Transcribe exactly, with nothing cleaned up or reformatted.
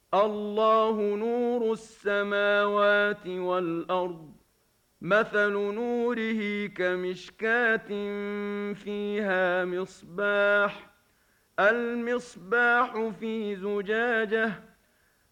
الله نور السماوات والأرض. مثل نوره كمشكاة فيها مصباح. المصباح في زجاجة